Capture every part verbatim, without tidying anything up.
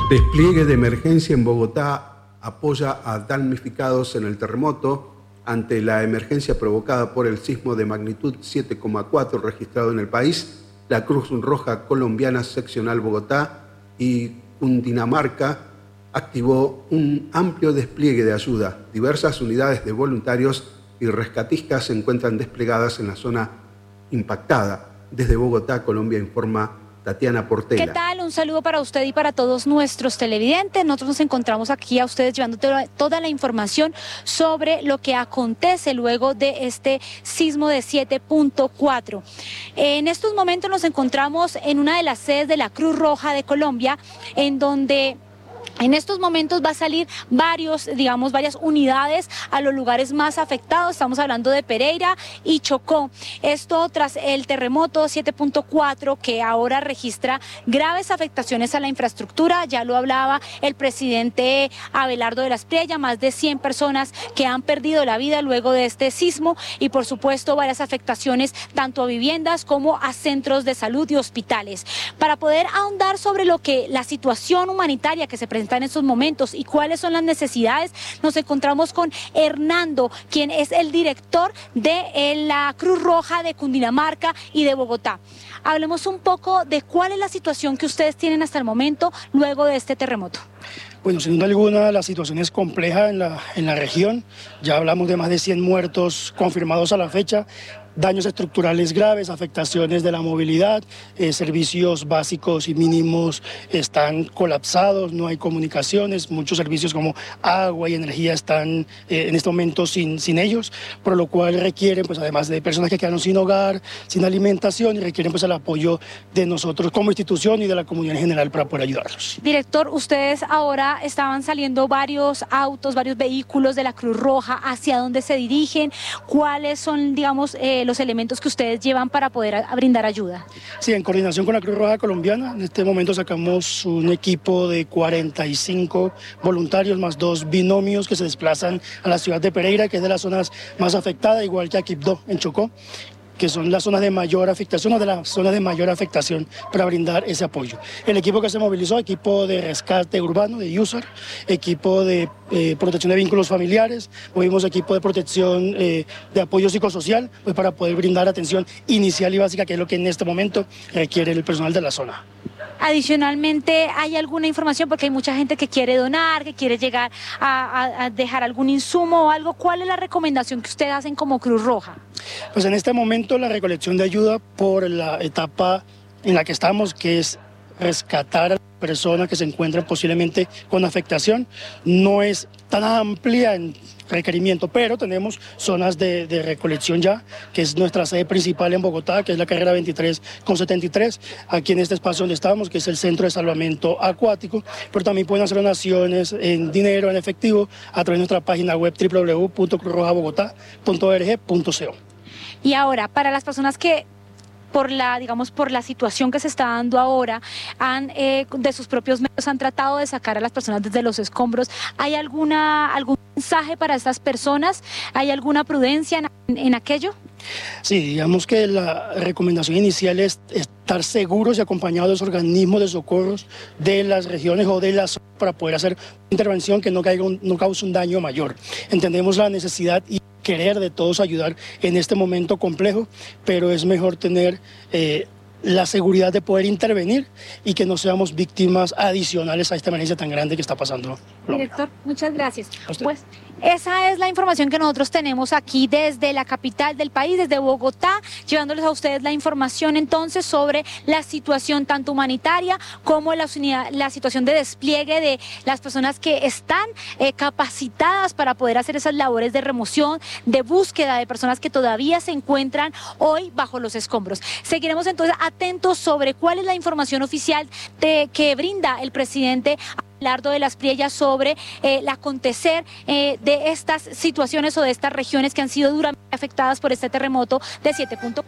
Despliegue de emergencia en Bogotá apoya a damnificados en el terremoto ante la emergencia provocada por el sismo de magnitud siete coma cuatro registrado en el país. La Cruz Roja Colombiana Seccional Bogotá y Cundinamarca activó un amplio despliegue de ayuda. Diversas unidades de voluntarios y rescatistas se encuentran desplegadas en la zona impactada. Desde Bogotá, Colombia, informa Tatiana Portela. ¿Qué tal? Un saludo para usted y para todos nuestros televidentes. Nosotros nos encontramos aquí a ustedes llevando toda la información sobre lo que acontece luego de este sismo de siete punto cuatro. En estos momentos nos encontramos en una de las sedes de la Cruz Roja de Colombia, en donde en estos momentos va a salir varios, digamos, varias unidades a los lugares más afectados. Estamos hablando de Pereira y Chocó. Esto tras el terremoto siete punto cuatro que ahora registra graves afectaciones a la infraestructura. Ya lo hablaba el presidente Abelardo de la Espriella, más de cien personas que han perdido la vida luego de este sismo y por supuesto varias afectaciones tanto a viviendas como a centros de salud y hospitales. Para poder ahondar sobre lo que la situación humanitaria que se presenta en estos momentos y cuáles son las necesidades, nos encontramos con Hernando, quien es el director de la Cruz Roja de Cundinamarca y de Bogotá. Hablemos un poco de cuál es la situación que ustedes tienen hasta el momento luego de este terremoto. Bueno, sin duda alguna la situación es compleja en la, en la región. Ya hablamos de más de cien muertos confirmados a la fecha. Daños estructurales graves, afectaciones de la movilidad, eh, servicios básicos y mínimos están colapsados, no hay comunicaciones, muchos servicios como agua y energía están eh, en este momento sin, sin ellos, por lo cual requieren, pues además de personas que quedaron sin hogar, sin alimentación, y requieren pues el apoyo de nosotros como institución y de la comunidad en general para poder ayudarlos. Director, ustedes ahora estaban saliendo varios autos, varios vehículos de la Cruz Roja, ¿hacia dónde se dirigen? ¿Cuáles son, digamos, eh, los elementos que ustedes llevan para poder a, a brindar ayuda? Sí, en coordinación con la Cruz Roja Colombiana, en este momento sacamos un equipo de cuarenta y cinco voluntarios más dos binomios que se desplazan a la ciudad de Pereira, que es de las zonas más afectadas, igual que a Quibdó, en Chocó, que son las zonas de mayor afectación, una de las zonas de mayor afectación para brindar ese apoyo. El equipo que se movilizó, equipo de rescate urbano, de U S A R, equipo de eh, protección de vínculos familiares, movimos equipo de protección eh, de apoyo psicosocial, pues para poder brindar atención inicial y básica, que es lo que en este momento requiere el personal de la zona. Adicionalmente, ¿hay alguna información? Porque hay mucha gente que quiere donar, que quiere llegar a, a, a dejar algún insumo o algo. ¿Cuál es la recomendación que ustedes hacen como Cruz Roja? Pues en este momento la recolección de ayuda por la etapa en la que estamos, que es rescatar a las personas que se encuentran posiblemente con afectación, no es tan amplia en requerimiento, pero tenemos zonas de, de recolección ya, que es nuestra sede principal en Bogotá, que es la carrera veintitrés con setenta y tres, aquí en este espacio donde estamos, que es el Centro de Salvamento Acuático, pero también pueden hacer donaciones en dinero, en efectivo, a través de nuestra página web doble u doble u doble u punto cruz roja bogotá punto org punto co. Y ahora, para las personas que por la, digamos, por la situación que se está dando ahora, han eh, de sus propios medios han tratado de sacar a las personas desde los escombros. ¿Hay alguna algún mensaje para estas personas? ¿Hay alguna prudencia en, en aquello? Sí, digamos que la recomendación inicial es estar seguros y acompañados de los organismos de socorros de las regiones o de las para poder hacer intervención que no, caiga un, no cause un daño mayor. Entendemos la necesidad y querer de todos ayudar en este momento complejo, pero es mejor tener eh, la seguridad de poder intervenir y que no seamos víctimas adicionales a esta emergencia tan grande que está pasando. Director, muchas gracias. Pues esa es la información que nosotros tenemos aquí desde la capital del país, desde Bogotá, llevándoles a ustedes la información entonces sobre la situación tanto humanitaria como la, la situación de despliegue de las personas que están eh, capacitadas para poder hacer esas labores de remoción, de búsqueda de personas que todavía se encuentran hoy bajo los escombros. Seguiremos entonces atentos sobre cuál es la información oficial de, que brinda el presidente Abelardo de la Espriella sobre eh, el acontecer eh, de estas situaciones o de estas regiones que han sido duramente afectadas por este terremoto de siete punto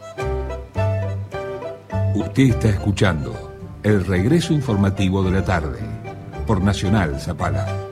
cuatro. Usted está escuchando el regreso informativo de la tarde por Nacional Zapala.